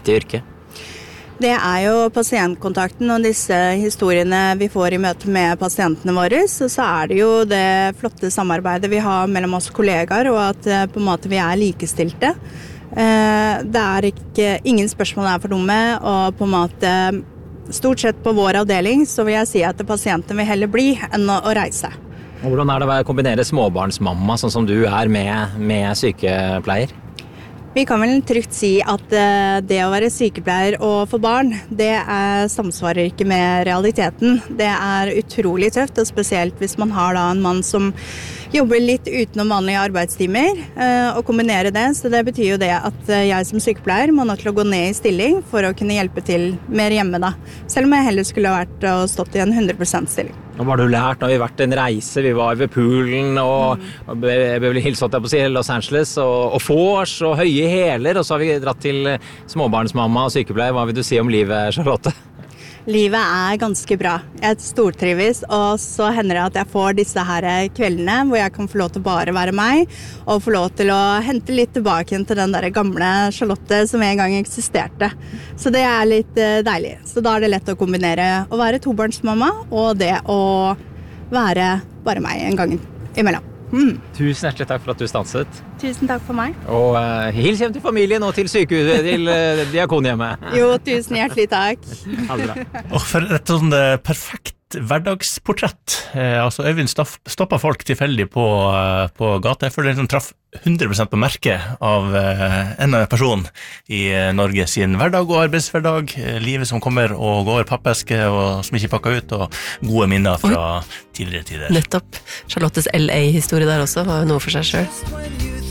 viktig yrke? Det jo pasientkontakten og disse historiene vi får I møte med pasientene våre, så det jo det flotte samarbeidet vi har mellom oss kollegaer, og at på en måte vi likestilte. Det ikke, ingen spørsmål for dumme, og på en måte stort sett på vår avdeling så vil jeg si at pasienten vil heller bli enn å reise. Og hvordan det å kombinere småbarnsmamma, sånn som du med sykepleier? Vi kan vel trygt si at det å være sykepleier og få barn, det samsvarer ikke med realiteten. Det utrolig tøft, og spesielt hvis man har da en mann som jobber litt utenom vanlige arbeidstimer, og kombinere det. Så det betyr jo det at jeg som sykepleier må nødt til å gå ned I stilling for å kunne hjelpe til mer hjemme da. Selv om jeg heller skulle ha vært og stått I en 100% stilling. Og hva har du lært? Nå har vi vært en reise, vi var ved poolen og Beverly Hills, Los Angeles, og Fors og høye hæler, og så har vi dratt til småbarnsmamma og sykepleier. Hva vil du si om livet, Charlotte? Livet ganske bra. Jeg stortrives, og så hender det at jeg får disse her kveldene hvor jeg kan få lov til bare være meg, og få lov til å hente litt tilbake til den der gamle Charlotte som en gang eksisterte. Så det litt deilig. Så da det lett å kombinere å være tobarnsmamma og det å være bare meg en gang imellom. Tusen hjertelig takk for at du stanset. Tusen takk for meg. Og hils hjem til familien og til sykehuset, til diakonhjemmet. Jo, tusen hjertelig takk. Ha det bra. Og for et sånn perfekt hverdagsportrett. Altså Øyvind stoppet folk tilfeldig på gata. Jeg føler den traff 100% på merket av en person I Norge sin hverdag og arbeidshverdag, livet som kommer og går, pappeske og som ikke pakker ut, og gode minner fra tidligere tider. Nettopp. Charlottes LA-historie der også var jo noe for seg selv.